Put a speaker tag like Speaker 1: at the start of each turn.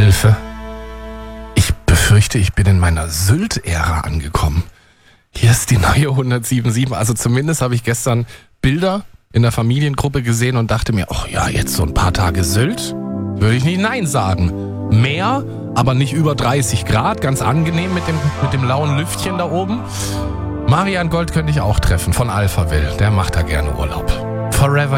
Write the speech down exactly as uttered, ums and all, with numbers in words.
Speaker 1: Hilfe. Ich befürchte, ich bin in meiner Sylt-Ära angekommen. Hier ist die neue hundertsieben Komma sieben. Also zumindest habe ich gestern Bilder in der Familiengruppe gesehen und dachte mir, ach ja, jetzt so ein paar Tage Sylt, würde ich nicht nein sagen. Meer, aber nicht über dreißig Grad, ganz angenehm mit dem, mit dem lauen Lüftchen da oben. Marian Gold könnte ich auch treffen von Alphaville, der macht da gerne Urlaub. Forever